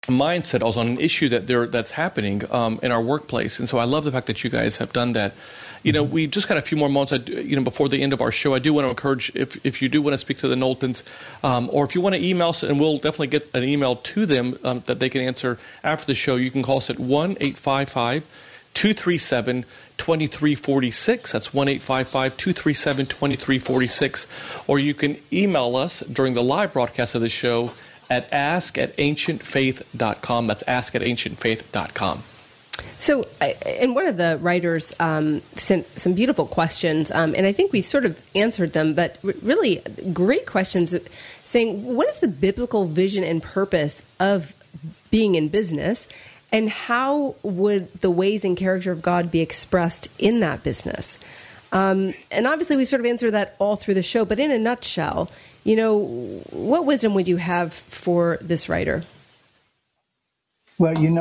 mindset also on an issue that's happening in our workplace. And so I love the fact that you guys have done that. We've just got a few more moments, before the end of our show. I do want to encourage, if you do want to speak to the Knowltons, or if you want to email us, and we'll definitely get an email to them that they can answer after the show, you can call us at 1-855-237-2346. That's 1-855-237-2346. Or you can email us during the live broadcast of the show at ask@ancientfaith.com. That's ask@ancientfaith.com. So, and one of the writers sent some beautiful questions, and I think we sort of answered them, but really great questions saying, what is the biblical vision and purpose of being in business, and how would the ways and character of God be expressed in that business? And obviously we sort of answered that all through the show, but in a nutshell, what wisdom would you have for this writer? Well, in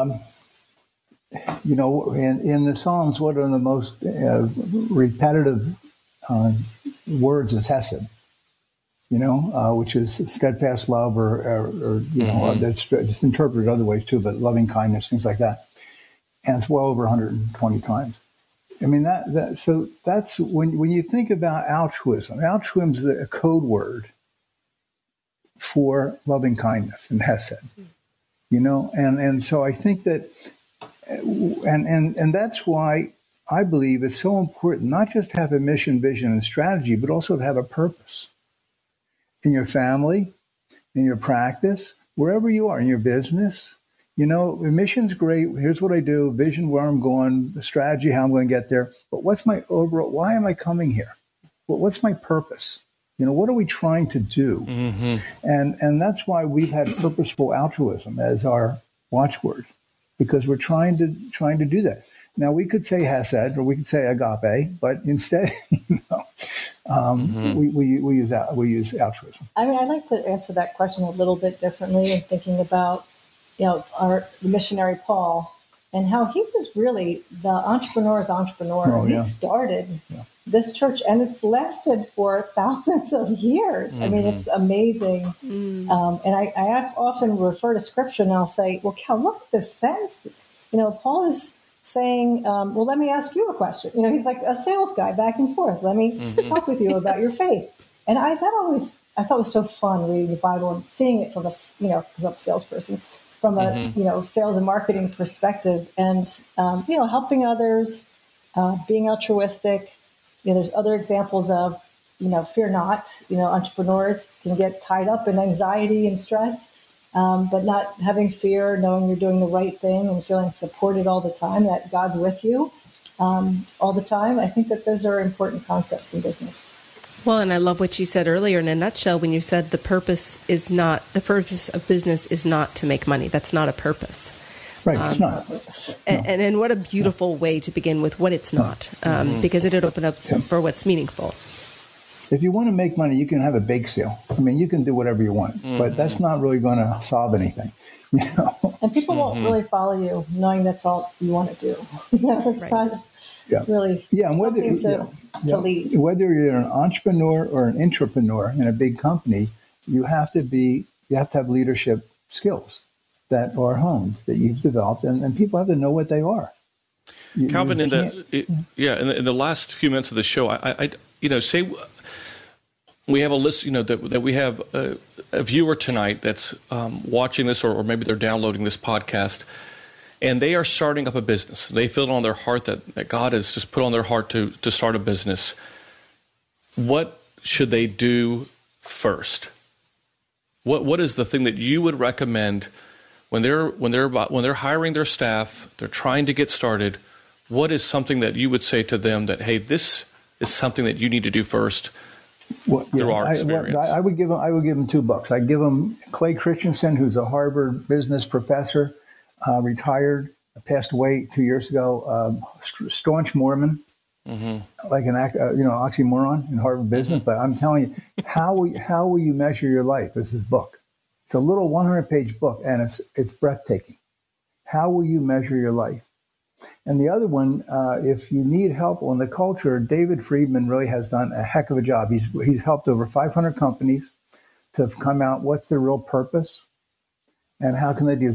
the Psalms, one of the most repetitive words is hesed, which is steadfast love, or that's just interpreted other ways too, but loving kindness, things like that. And it's well over 120 times. I mean, so that's when you think about altruism. Altruism is a code word for loving kindness and hesed, and so I think that, and that's why I believe it's so important not just to have a mission, vision, and strategy, but also to have a purpose in your family, in your practice, wherever you are, in your business. Mission's great. Here's what I do. Vision, where I'm going. The strategy, how I'm going to get there. But what's my overall? Why am I coming here? What's my purpose? What are we trying to do? Mm-hmm. And that's why we've had purposeful altruism as our watchword, because we're trying to do that. Now we could say hesed or we could say agape, but instead, we use altruism. I mean, I'd like to answer that question a little bit differently in thinking about the missionary Paul, and how he was really the entrepreneur's entrepreneur. Oh, yeah. He started this church, and it's lasted for thousands of years. Mm-hmm. I mean, it's amazing. And I often refer to Scripture, and I'll say, well, Cal, look at this sense. Paul is saying, well, let me ask you a question. You know, he's like a sales guy back and forth. Let me talk with you about your faith. And I thought it was so fun reading the Bible and seeing it from a, because I'm a salesperson, from a, sales and marketing perspective, and, helping others, being altruistic. There's other examples of, fear not. Entrepreneurs can get tied up in anxiety and stress, but not having fear, knowing you're doing the right thing and feeling supported all the time, that God's with you all the time. I think that those are important concepts in business. Well, and I love what you said earlier in a nutshell when you said the purpose of business is not to make money. That's not a purpose. Right, it's not. And what a beautiful way to begin with what it's not, because it'll open up for what's meaningful. If you want to make money, you can have a bake sale. I mean, you can do whatever you want, but that's not really going to solve anything. And people won't really follow you knowing that's all you want to do. It's not really something to lead. Whether you're an entrepreneur or an intrapreneur in a big company, you have to have leadership skills that are honed, that you've developed, and people have to know what they are. Calvin, in the last few minutes of the show, I say we have a list, that we have a viewer tonight that's watching this, or maybe they're downloading this podcast, and they are starting up a business. They feel it on their heart that God has just put on their heart to start a business. What should they do first? What is the thing that you would recommend when they're hiring their staff, they're trying to get started? What is something that you would say to them that, hey, this is something that you need to do first? Through our experience. I would give them 2 books. I'd give them Clay Christensen, who's a Harvard business professor, retired, passed away 2 years ago. Staunch Mormon, like an oxymoron in Harvard business. But I'm telling you, how will you measure your life? Is his book. It's a little 100-page book, and it's breathtaking. How will you measure your life? And the other one, if you need help on the culture, David Friedman really has done a heck of a job. He's helped over 500 companies to come out, what's their real purpose, and how can they